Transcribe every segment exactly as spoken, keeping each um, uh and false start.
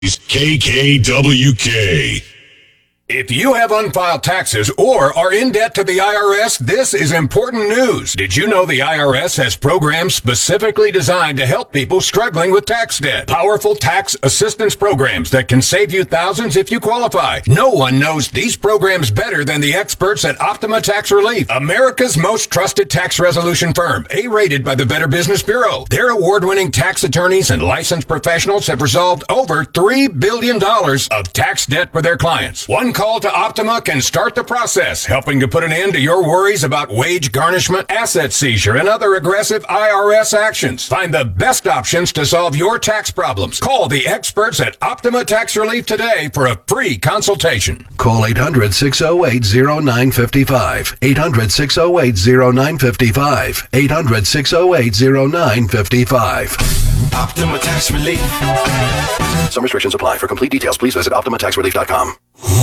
K K W K. If you have unfiled taxes or are in debt to the I R S, this is important news. Did you know the I R S has programs specifically designed to help people struggling with tax debt? Powerful tax assistance programs that can save you thousands if you qualify. No one knows these programs better than the experts at Optima Tax Relief, America's most trusted tax resolution firm, A-rated by the Better Business Bureau. Their award-winning tax attorneys and licensed professionals have resolved over three billion dollars of tax debt for their clients. One call to Optima can start the process, helping to put an end to your worries about wage garnishment, asset seizure, and other aggressive I R S actions. Find the best options to solve your tax problems. Call the experts at Optima Tax Relief today for a free consultation. Call eight hundred, six oh eight, oh nine five five. eight hundred, six oh eight, oh nine five five. eight hundred, six oh eight, oh nine five five. Optima Tax Relief. Some restrictions apply. For complete details, please visit optima tax relief dot com.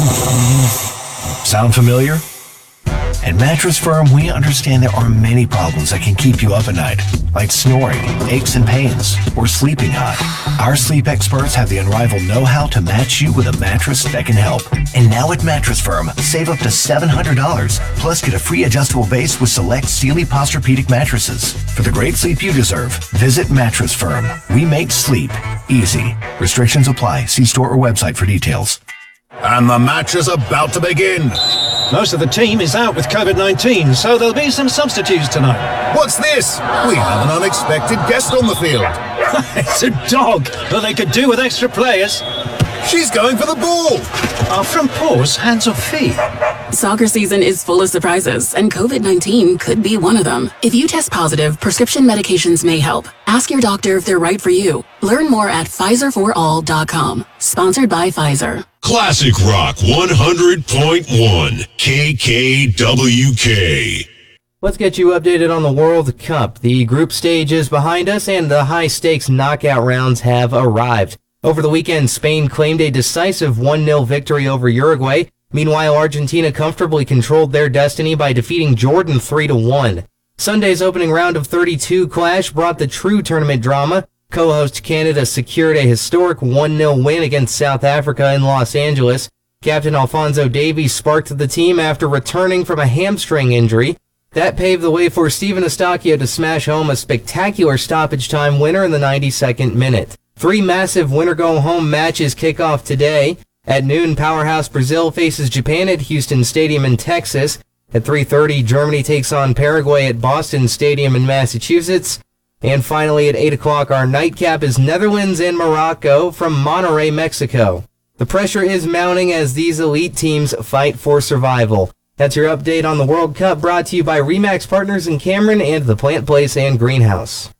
Sound familiar? At Mattress Firm, we understand there are many problems that can keep you up at night, like snoring, aches and pains, or sleeping hot. Our sleep experts have the unrivaled know-how to match you with a mattress that can help. And now at Mattress Firm, save up to seven hundred dollars, plus get a free adjustable base with select Sealy Posturepedic mattresses. For the great sleep you deserve, visit Mattress Firm. We make sleep easy. Restrictions apply. See store or website for details. And the match is about to begin. Most of the team is out with COVID nineteen, so there'll be some substitutes tonight. What's this? We have an unexpected guest on the field. It's a dog, but they could do with extra players. She's going for the ball. Are front paws hands or feet? Soccer season is full of surprises, and COVID nineteen could be one of them. If you test positive, prescription medications may help. Ask your doctor if they're right for you. Learn more at Pfizer for all dot com. Sponsored by Pfizer. Classic Rock one hundred point one K K W K. Let's get you updated on the World Cup. The group stage is behind us, and the high-stakes knockout rounds have arrived. Over the weekend, Spain claimed a decisive one nil victory over Uruguay. Meanwhile, Argentina comfortably controlled their destiny by defeating Jordan three to one. Sunday's opening round of thirty-two clash brought the true tournament drama. Co-host Canada secured a historic one nil win against South Africa in Los Angeles. Captain Alphonso Davies sparked the team after returning from a hamstring injury. That paved the way for Steven Eustáquio to smash home a spectacular stoppage time winner in the ninety-second minute. Three massive winner-go-home matches kick off today. At noon, powerhouse Brazil faces Japan at Houston Stadium in Texas. At three thirty, Germany takes on Paraguay at Boston Stadium in Massachusetts. And finally, at eight o'clock, our nightcap is Netherlands and Morocco from Monterrey, Mexico. The pressure is mounting as these elite teams fight for survival. That's your update on the World Cup, brought to you by Remax Partners in Cameron and the Plant Place and Greenhouse.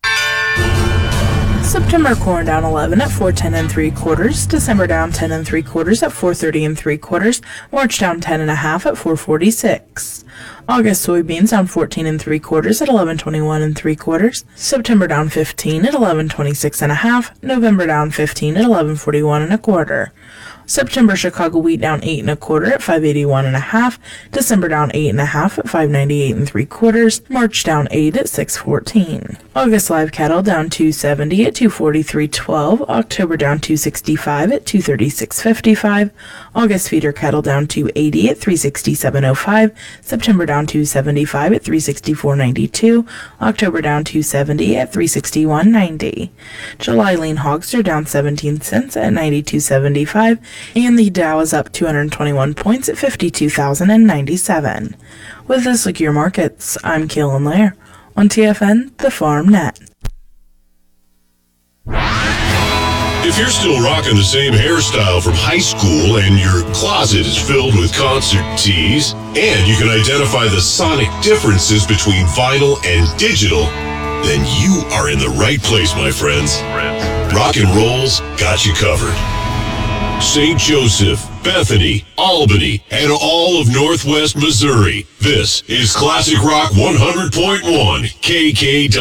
September corn down eleven at four ten and three quarters. December down ten and three quarters at four thirty and three quarters. March down ten and a half at four forty-six. August soybeans down fourteen and three quarters at eleven twenty-one and three quarters. September down fifteen at eleven twenty-six and a half. November down fifteen at eleven forty-one and a quarter. September Chicago wheat down eight and a quarter at five eighty-one and a half. December down eight and a half at five ninety-eight and three quarters. March down eight at six fourteen. August live cattle down two seventy at two forty-three twelve. October down two sixty-five at two thirty-six fifty-five. August feeder cattle down two eighty at three sixty-seven oh five. September down two seventy-five at three sixty-four ninety-two. October down two seventy at three sixty-one ninety. July lean hogs are down seventeen cents at ninety-two seventy-five. And the Dow is up two hundred twenty-one points at fifty-two thousand ninety-seven. With this, look at your markets. I'm Kaylin Lair on T F N, the Farm Net. If you're still rocking the same hairstyle from high school and your closet is filled with concert tees, and you can identify the sonic differences between vinyl and digital, then you are in the right place, my friends. Rock and Roll's got you covered. Saint Joseph, Bethany, Albany, and all of Northwest Missouri. This is Classic Rock one hundred point one K K W.